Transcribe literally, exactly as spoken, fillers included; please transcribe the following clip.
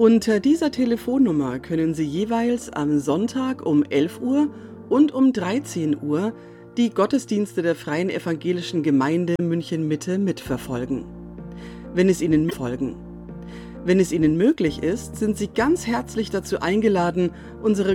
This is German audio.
Unter dieser Telefonnummer können Sie jeweils am Sonntag um elf Uhr und um dreizehn Uhr die Gottesdienste der Freien Evangelischen Gemeinde München-Mitte mitverfolgen. Wenn es Ihnen folgen. Wenn es Ihnen möglich ist, sind Sie ganz herzlich dazu eingeladen, unsere